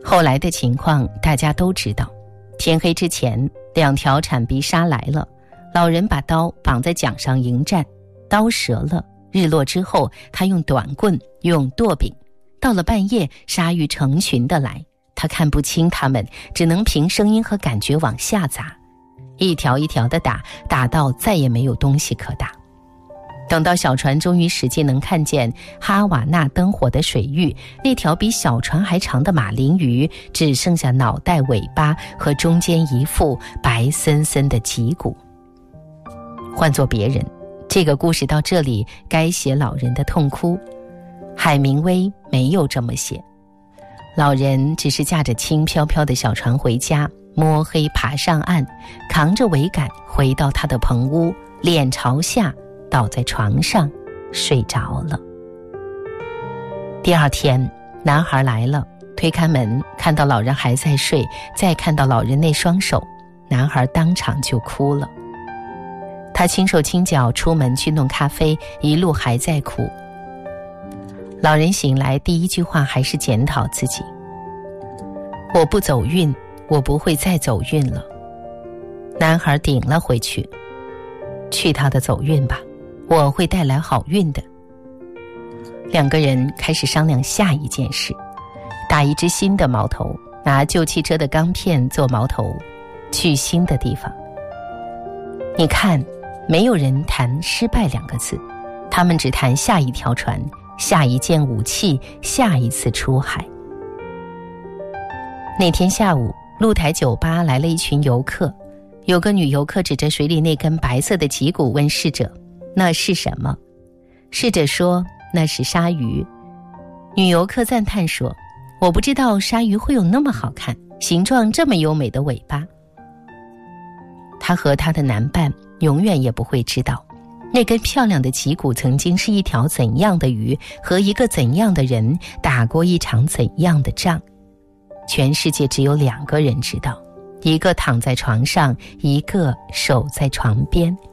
后来的情况大家都知道，天黑之前2条铲鼻鲨来了，老人把刀绑在桨上迎战，刀折了，日落之后他用短棍用舵柄，到了半夜鲨鱼成群的来，他看不清他们，只能凭声音和感觉往下砸，一条一条的打，打到再也没有东西可打。等到小船终于使劲能看见哈瓦那灯火的水域，那条比小船还长的马林鱼只剩下脑袋、尾巴和中间一副白森森的脊骨。换做别人，这个故事到这里该写老人的痛哭。海明威没有这么写，老人只是驾着轻飘飘的小船回家，摸黑爬上岸，扛着桅杆回到他的棚屋，脸朝下倒在床上睡着了。第二天，男孩来了，推开门看到老人还在睡，再看到老人那双手，男孩当场就哭了。他轻手轻脚出门去弄咖啡，一路还在哭。老人醒来第一句话还是检讨自己，我不走运，我不会再走运了。男孩顶了回去，去他的走运吧，我会带来好运的。2个人开始商量下一件事，打一只新的矛头，拿旧汽车的钢片做矛头，去新的地方。你看，没有人谈失败2个字，他们只谈下一条船，下一件武器，下一次出海。那天下午，露台酒吧来了一群游客，有个女游客指着水里那根白色的脊骨问侍者，那是什么？侍者说，那是鲨鱼。女游客赞叹说，我不知道鲨鱼会有那么好看，形状这么优美的尾巴。她和她的男伴永远也不会知道，那根漂亮的脊骨曾经是一条怎样的鱼，和一个怎样的人打过一场怎样的仗。全世界只有2个人知道，一个躺在床上，一个守在床边。